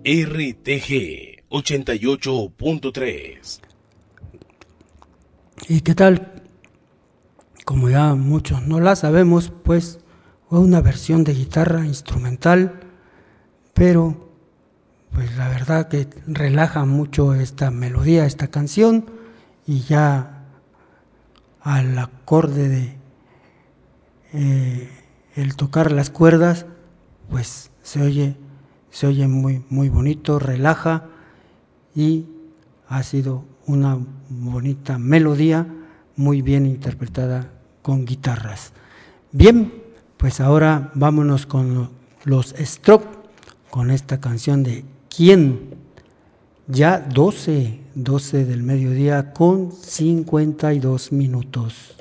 RTG 88.3. ¿Y qué tal? Como ya muchos no la sabemos, pues fue una versión de guitarra instrumental, pero pues la verdad que relaja mucho esta melodía, esta canción, y ya al acorde de el tocar las cuerdas, pues se oye muy bonito, relaja, y ha sido una bonita melodía muy bien interpretada con guitarras. Bien, pues ahora vámonos con los Strokes, con esta canción de ¿Quién? Ya 12 del mediodía con 52 minutos.